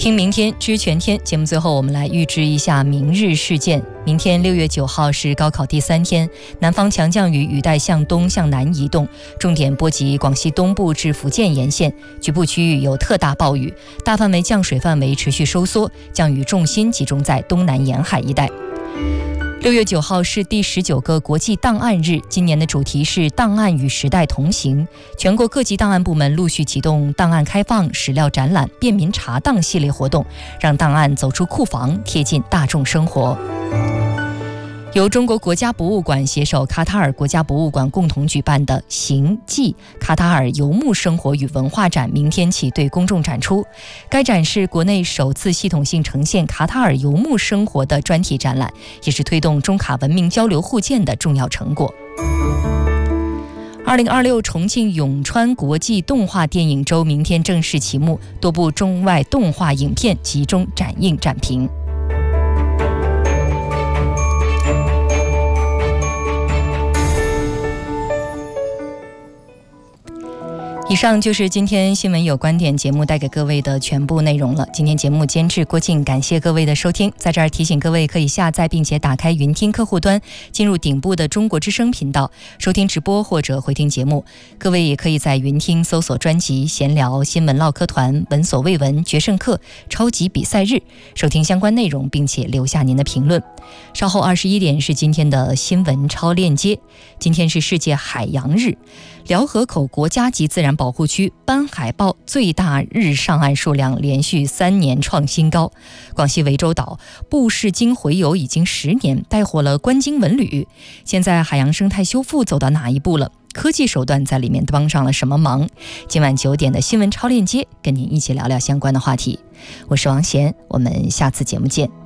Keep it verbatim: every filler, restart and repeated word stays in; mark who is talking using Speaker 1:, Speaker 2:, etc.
Speaker 1: 听明天知全天，节目最后我们来预知一下明日事件。明天六月九号是高考第三天，南方强降雨雨带向东向南移动，重点波及广西东部至福建沿线，局部区域有特大暴雨，大范围降水范围持续收缩，降雨重心集中在东南沿海一带。六月九号是第十九个国际档案日，今年的主题是档案与时代同行。全国各级档案部门陆续启动档案开放、史料展览、便民查档系列活动，让档案走出库房，贴近大众生活。由中国国家博物馆携手卡塔尔国家博物馆共同举办的行记卡塔尔游牧生活与文化展明天起对公众展出。该展是国内首次系统性呈现卡塔尔游牧生活的专题展览，也是推动中卡文明交流互鉴的重要成果。二零二六重庆永川国际动画电影周明天正式启幕，多部中外动画影片集中展映展评。以上就是今天新闻有观点节目带给各位的全部内容了。今天节目监制郭靖，感谢各位的收听。在这儿提醒各位可以下载并且打开云听客户端，进入顶部的中国之声频道收听直播或者回听节目。各位也可以在云听搜索专辑闲聊、新闻唠嗑团、闻所未闻、决胜课、超级比赛日收听相关内容，并且留下您的评论。稍后二十一点是今天的新闻超链接。今天是世界海洋日，辽河口国家级自然保护区斑海豹最大日上岸数量连续三年创新高。广西涠洲岛布氏鲸洄游已经十年，带火了观鲸文旅。现在海洋生态修复走到哪一步了？科技手段在里面帮上了什么忙？今晚九点的新闻超链接跟您一起聊聊相关的话题。我是王贤，我们下次节目见。